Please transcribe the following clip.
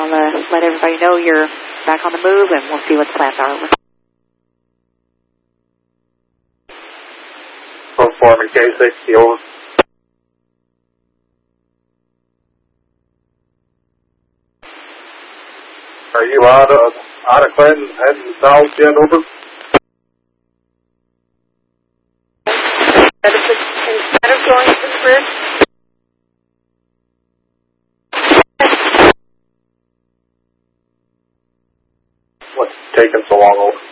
let everybody know you're back on the move, and we'll see what the plans are. Performing K60 over. Are you out of Clinton heading south yet, over? Instead of going to the bridge, What's taking so long, over?